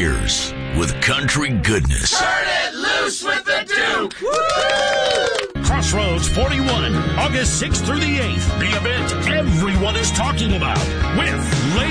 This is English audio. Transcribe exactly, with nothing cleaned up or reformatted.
ears with country goodness. Turn it loose with the Duke! Woo! Crossroads forty-one, August sixth through the eighth. The event everyone is talking about with